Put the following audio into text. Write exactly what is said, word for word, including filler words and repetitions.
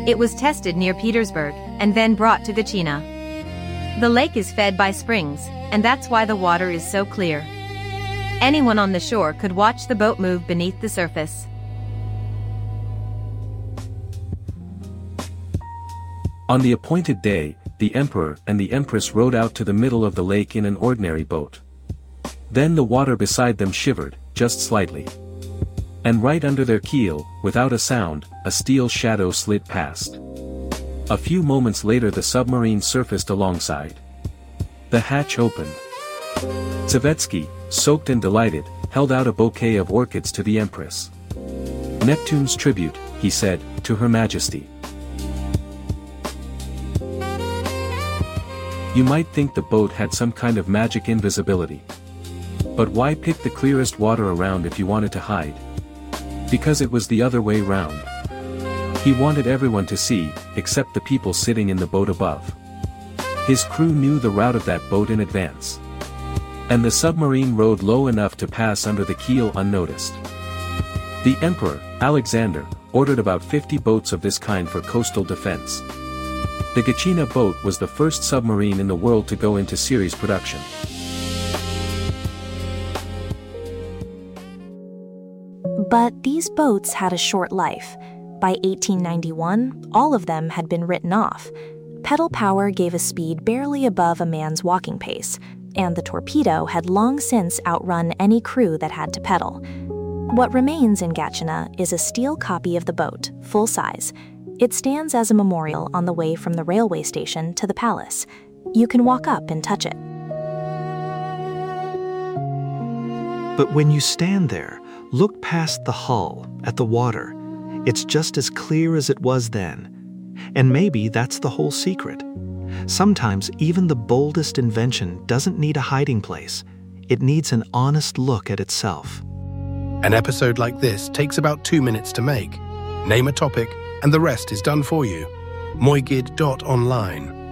It was tested near Petersburg and then brought to Gachina. The lake is fed by springs, and that's why the water is so clear. Anyone on the shore could watch the boat move beneath the surface. On the appointed day, the emperor and the empress rowed out to the middle of the lake in an ordinary boat. Then the water beside them shivered, just slightly. And right under their keel, without a sound, a steel shadow slid past. A few moments later the submarine surfaced alongside. The hatch opened. Savetsky, soaked and delighted, held out a bouquet of orchids to the empress. "Neptune's tribute," he said, "to Her Majesty." You might think the boat had some kind of magic invisibility. But why pick the clearest water around if you wanted to hide? Because it was the other way round. He wanted everyone to see, except the people sitting in the boat above. His crew knew the route of that boat in advance. And the submarine rode low enough to pass under the keel unnoticed. The Emperor, Alexander, ordered about fifty boats of this kind for coastal defense. The Gachina boat was the first submarine in the world to go into series production. But these boats had a short life. By eighteen ninety-one, all of them had been written off. Pedal power gave a speed barely above a man's walking pace, and the torpedo had long since outrun any crew that had to pedal. What remains in Gachina is a steel copy of the boat, full size. It stands as a memorial on the way from the railway station to the palace. You can walk up and touch it. But when you stand there, look past the hull, at the water. It's just as clear as it was then. And maybe that's the whole secret. Sometimes even the boldest invention doesn't need a hiding place. It needs an honest look at itself. An episode like this takes about two minutes to make. Name a topic, and the rest is done for you. moigid dot online